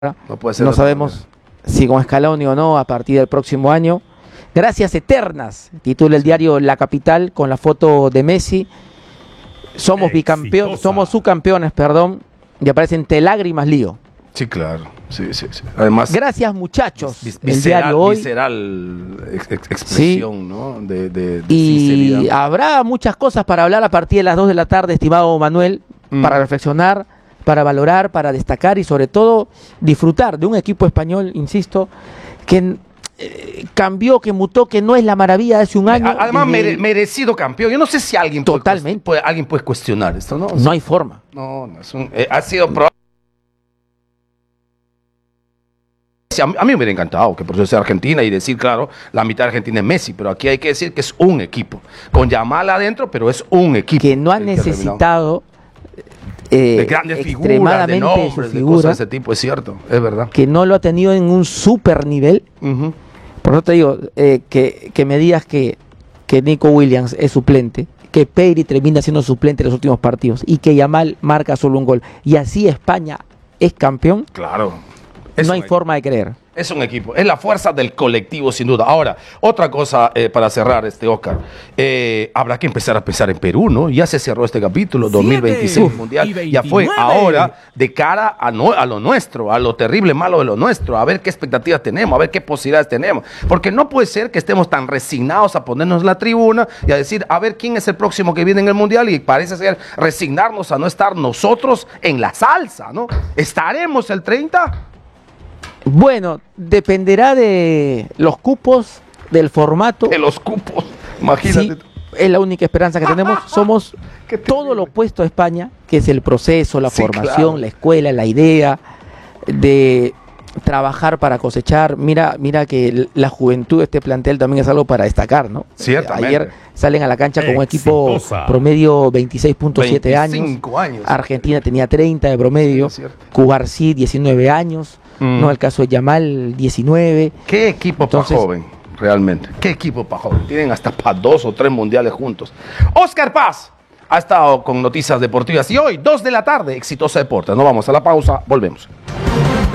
No puede ser No de otra sabemos si con Scaloni o no a partir del próximo año. Gracias eternas, titula el diario La Capital con la foto de Messi. Somos bicampeones, somos subcampeones, perdón, y aparece entre lágrimas lío. Sí, claro. Sí. Además, gracias muchachos. El visceral, diario hoy. Expresión, Sí. ¿no? De Y sinceridad. habrá muchas cosas para hablar a partir de las 2 de la tarde, estimado Manuel, para reflexionar, para valorar, para destacar y sobre todo disfrutar de un equipo español, insisto, que cambió, que mutó, que no es la maravilla de hace un año. Además, merecido campeón. Yo no sé si alguien Totalmente. alguien puede cuestionar esto, ¿no? O sea, No hay forma. No, es ha sido probable. A mí me hubiera encantado que por eso sea Argentina y decir, claro, la mitad de Argentina es Messi, pero aquí hay que decir que es un equipo, con Yamal adentro, pero es un equipo. Que no ha necesitado de grandes figuras, de extremadamente nombres, su de cosas figura, de ese tipo, es cierto, es verdad. que no lo ha tenido en un super nivel. Por eso te digo, que me digas que Nico Williams es suplente, que Pedri termina siendo suplente en los últimos partidos y que Yamal marca solo un gol. Y así España es campeón. Claro. No hay forma de creer. Es un equipo, es la fuerza del colectivo sin duda. Ahora, otra cosa para cerrar, Oscar, habrá que empezar a pensar en Perú, ¿no? Ya se cerró este capítulo, 2026 Mundial, ya fue. Ahora, de cara a lo nuestro, a lo terrible malo de lo nuestro, a ver qué expectativas tenemos, a ver qué posibilidades tenemos. Porque no puede ser que estemos tan resignados a ponernos en la tribuna y a decir, a ver quién es el próximo que viene en el Mundial, y parece ser resignarnos a no estar nosotros en la salsa, ¿no? ¿Estaremos el 30? Bueno, dependerá de los cupos, del formato. De los cupos, imagínate. Sí, es la única esperanza que tenemos. Somos todo lo opuesto a España, que es el proceso, la formación, claro, la escuela, la idea de trabajar para cosechar. Mira que la juventud de este plantel también es algo para destacar, ¿no? Ciertamente. Ayer salen a la cancha con un equipo promedio 26.7 años. Argentina tenía 30 de promedio. Sí, Cubarsí 19 años. No, el caso de Yamal 19. ¿Qué equipo para joven? Realmente. ¿Qué equipo para joven? Tienen hasta para 2 o 3 mundiales juntos. Oscar Paz ha estado con noticias deportivas y hoy, 2 de la tarde, Exitosa Deportes. Nos vamos a la pausa, volvemos.